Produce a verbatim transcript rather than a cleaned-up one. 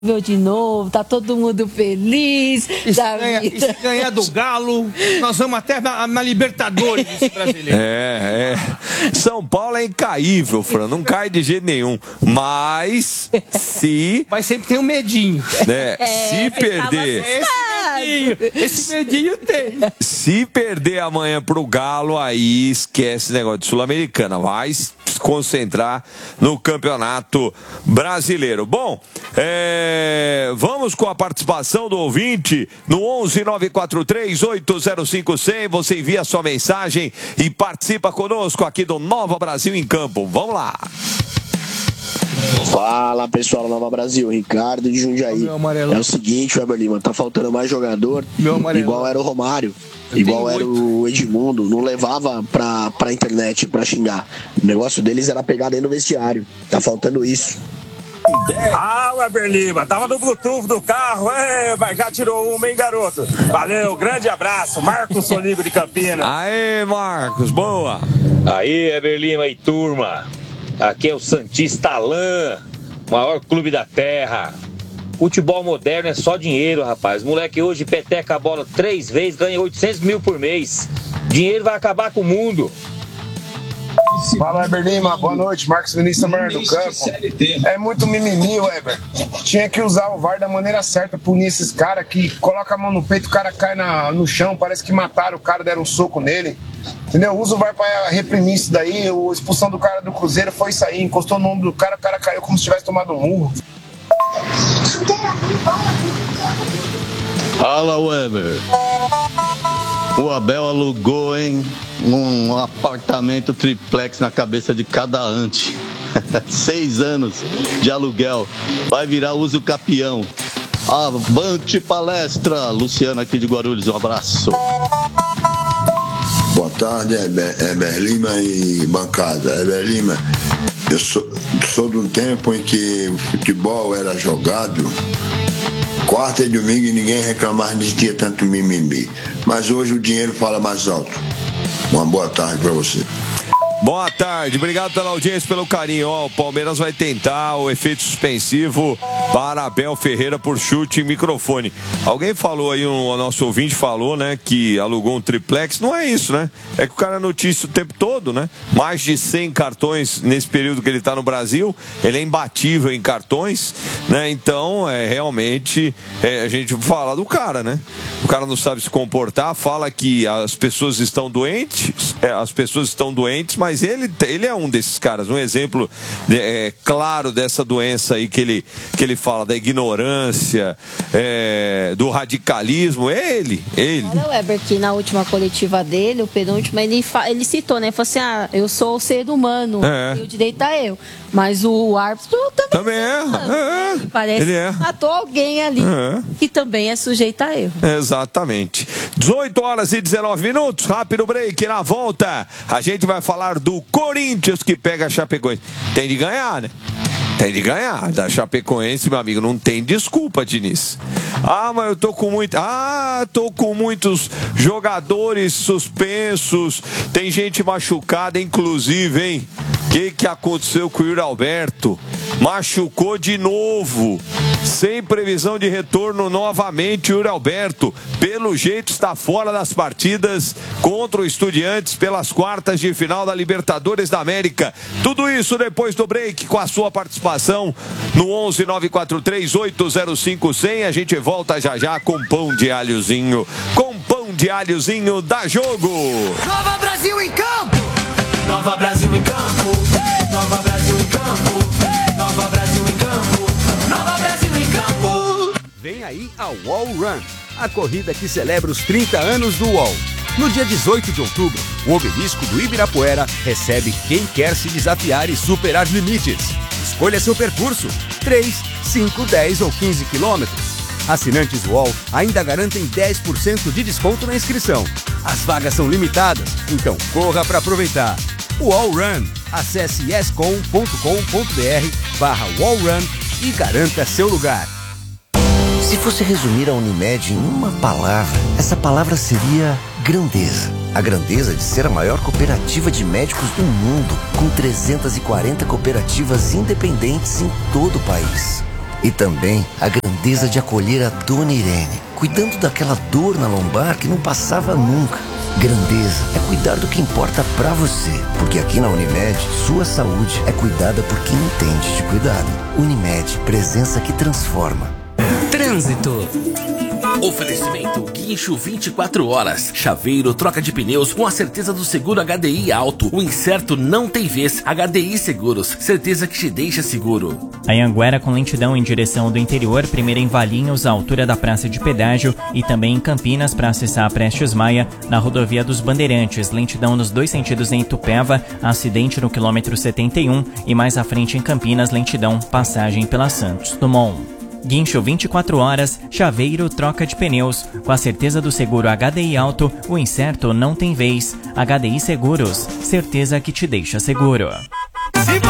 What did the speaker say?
de novo, tá todo mundo feliz. E se, ganha, e se ganhar do Galo, nós vamos até na, na Libertadores brasileiro. É, é. São Paulo é incaível, Fran, não cai de jeito nenhum. Mas se. Mas sempre tem um medinho. Né, é, se perder. Esse medinho, esse medinho tem. Se perder amanhã pro Galo, aí esquece negócio de Sul-Americana. Vai se concentrar no Campeonato Brasileiro. Bom, é, vamos com a participação do ouvinte no onze nove quatro três oito zero cinco zero zero. Você envia sua mensagem e participa conosco aqui do Nova Brasil em Campo. Vamos lá. Fala pessoal, Nova Brasil, Ricardo de Jundiaí. É o seguinte, Weber Lima, tá faltando mais jogador igual era o Romário, igual era o Edmundo, não levava pra, pra internet pra xingar. O negócio deles era pegar dentro do vestiário, tá faltando isso. Ah, Weber Lima, tava no Bluetooth do carro, é, mas já tirou uma, hein, garoto? Valeu, grande abraço, Marcos Soligo de Campinas. Aê, Marcos, boa. Aí, Weber Lima e turma. Aqui é o Santista Alain, maior clube da terra. Futebol moderno é só dinheiro, rapaz. Moleque hoje peteca a bola três vezes, ganha oitocentos mil por mês. Dinheiro vai acabar com o mundo. Fala, Weber Lima, boa noite, Marcos Vinícius Amarno do Campo. É muito mimimi, Weber. Tinha que usar o V A R da maneira certa, punir esses caras que colocam a mão no peito, o cara cai na, no chão, parece que mataram o cara, deram um soco nele. Entendeu? Usa o V A R pra reprimir isso daí. A expulsão do cara do Cruzeiro foi isso aí, encostou no ombro do cara, o cara caiu como se tivesse tomado um murro. Fala, Weber. O Abel alugou, hein, um apartamento triplex na cabeça de cada ante. Seis anos de aluguel. Vai virar uso capião. Avante palestra. Luciano aqui de Guarulhos, um abraço. Boa tarde, Weber Lima e bancada. Weber Lima, eu sou, sou de um tempo em que o futebol era jogado quarta e domingo e ninguém reclamava de ter tanto mimimi. Mas hoje o dinheiro fala mais alto. Uma boa tarde para você. Boa tarde, obrigado pela audiência, pelo carinho. Ó, o Palmeiras vai tentar o efeito suspensivo para Abel Ferreira por chute em microfone. Alguém falou aí, um, o nosso ouvinte falou, né, que alugou um triplex. Não é isso, né? É que o cara notícia o tempo todo, né? Mais de cem cartões nesse período que ele está no Brasil. Ele é imbatível em cartões, né? Então, é realmente, é, a gente fala do cara, né? O cara não sabe se comportar, fala que as pessoas estão doentes, é, as pessoas estão doentes, mas Mas ele, ele é um desses caras, um exemplo é, claro dessa doença aí que ele, que ele fala, da ignorância, é, do radicalismo. É ele, ele. Olha o Weber, que na última coletiva dele, o penúltimo, ele, ele citou, né? Falou assim: ah, eu sou o ser humano, é. E o direito a eu. Mas o árbitro também, também é. é. Parece ele é. que matou alguém ali, é. Que também é sujeito a erro. Exatamente. dezoito horas e dezenove minutos, rápido break. Na volta, a gente vai falar do Corinthians que pega a Chapecoense. Tem de ganhar, né? Tem de ganhar. Da Chapecoense, meu amigo, não tem desculpa, Diniz. Ah, mas eu tô com muito... Ah, tô com muitos jogadores suspensos. Tem gente machucada, inclusive, hein? O que, que aconteceu com o Yuri Alberto? Machucou de novo. Sem previsão de retorno novamente, o Yuri Alberto. Pelo jeito está fora das partidas contra o Estudiantes pelas quartas de final da Libertadores da América. Tudo isso depois do break com a sua participação no onze nove quatro três oito zero cinco zero zero. A gente volta já já com pão de alhozinho. Com pão de alhozinho da Jogo. Nova Brasil em campo! Nova Brasil em campo! Nova Brasil em campo! Nova Brasil em campo! Nova Brasil em campo! Vem aí a Wall Run, a corrida que celebra os trinta anos do U O L. No dia dezoito de outubro, o obelisco do Ibirapuera recebe quem quer se desafiar e superar limites. Escolha seu percurso, três, cinco, dez ou quinze quilômetros. Assinantes U O L ainda garantem dez por cento de desconto na inscrição. As vagas são limitadas, então corra para aproveitar. Wall Run. Acesse yescom ponto com ponto br barra Wall Run e garanta seu lugar. Se fosse resumir a Unimed em uma palavra, essa palavra seria grandeza. A grandeza de ser a maior cooperativa de médicos do mundo, com trezentas e quarenta cooperativas independentes em todo o país. E também a grandeza de acolher a Dona Irene, cuidando daquela dor na lombar que não passava nunca. Grandeza é cuidar do que importa pra você, porque aqui na Unimed, sua saúde é cuidada por quem entende de cuidado. Unimed, presença que transforma. Trânsito. Oferecimento Guincho vinte e quatro horas. Chaveiro, troca de pneus com a certeza do seguro H D I alto. O incerto não tem vez. H D I Seguros, certeza que te deixa seguro. Anhanguera com lentidão em direção do interior, primeiro em Valinhos, à altura da Praça de Pedágio, e também em Campinas para acessar a Prestes Maia, na rodovia dos Bandeirantes. Lentidão nos dois sentidos em Itupeva, acidente no quilômetro setenta e um, e mais à frente em Campinas, lentidão, passagem pela Santos Dumont. Guincho vinte e quatro horas, chaveiro, troca de pneus. Com a certeza do seguro H D I alto, o incerto não tem vez. H D I Seguros, certeza que te deixa seguro.